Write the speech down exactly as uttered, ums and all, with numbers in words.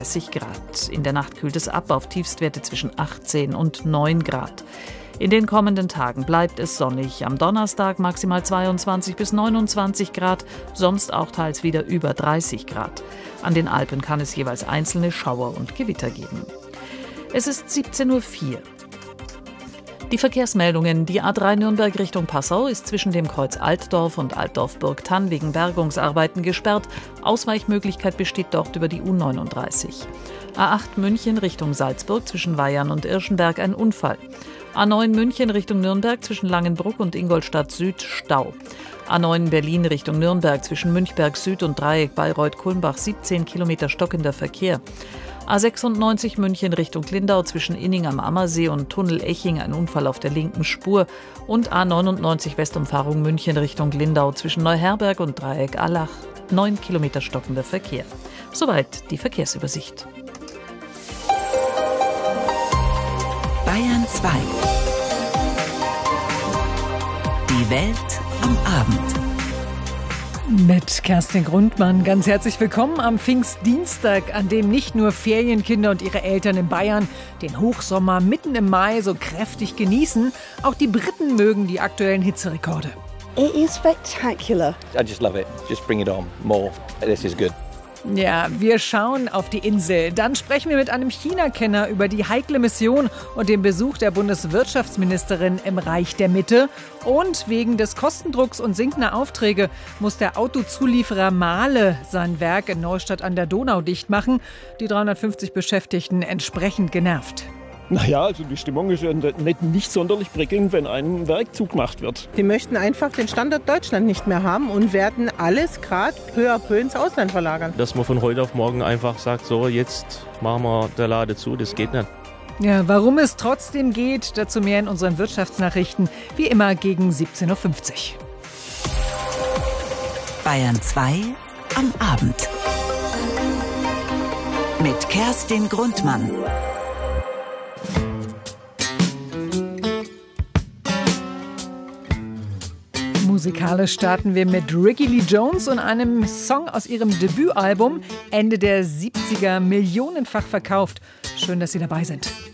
dreißig Grad. In der Nacht kühlt es ab auf Tiefstwerte zwischen achtzehn und neun Grad. In den kommenden Tagen bleibt es sonnig. Am Donnerstag maximal zweiundzwanzig bis neunundzwanzig Grad, sonst auch teils wieder über dreißig Grad. An den Alpen kann es jeweils einzelne Schauer und Gewitter geben. Es ist siebzehn Uhr vier. Die Verkehrsmeldungen. Die A drei Nürnberg Richtung Passau ist zwischen dem Kreuz Altdorf und Altdorf-Burgthann wegen Bergungsarbeiten gesperrt. Ausweichmöglichkeit besteht dort über die U neununddreißig. A acht München Richtung Salzburg zwischen Weyern und Irschenberg ein Unfall. A neun München Richtung Nürnberg zwischen Langenbruck und Ingolstadt Süd Stau. A neun Berlin Richtung Nürnberg zwischen Münchberg Süd und Dreieck Bayreuth-Kulmbach siebzehn Kilometer stockender Verkehr. A sechsundneunzig München Richtung Lindau zwischen Inning am Ammersee und Tunnel-Eching ein Unfall auf der linken Spur. Und A neunundneunzig Westumfahrung München Richtung Lindau zwischen Neuherberg und Dreieck Allach neun Kilometer stockender Verkehr. Soweit die Verkehrsübersicht. Bayern zwei. Die Welt am Abend. Mit Kerstin Grundmann ganz herzlich willkommen am Pfingstdienstag, an dem nicht nur Ferienkinder und ihre Eltern in Bayern den Hochsommer mitten im Mai so kräftig genießen, auch die Briten mögen die aktuellen Hitzerekorde. It is spectacular. I just love it. Just bring it on. More. This is good. Ja, wir schauen auf die Insel. Dann sprechen wir mit einem China-Kenner über die heikle Mission und den Besuch der Bundeswirtschaftsministerin im Reich der Mitte. Und wegen des Kostendrucks und sinkender Aufträge muss der Autozulieferer Mahle sein Werk in Neustadt an der Donau dicht machen. Die dreihundertfünfzig Beschäftigten entsprechend genervt. Naja, also die Stimmung ist ja nicht, nicht sonderlich prickelnd, wenn ein Werk zugemacht wird. Die möchten einfach den Standort Deutschland nicht mehr haben und werden alles gerade peu à peu ins Ausland verlagern. Dass man von heute auf morgen einfach sagt, so jetzt machen wir der Lade zu, das geht nicht. Ja, warum es trotzdem geht, dazu mehr in unseren Wirtschaftsnachrichten, wie immer gegen siebzehn Uhr fünfzig. Bayern zwei am Abend. Mit Kerstin Grundmann. Musikalisch starten wir mit Rickie Lee Jones und einem Song aus ihrem Debütalbum, Ende der siebziger, millionenfach verkauft. Schön, dass Sie dabei sind.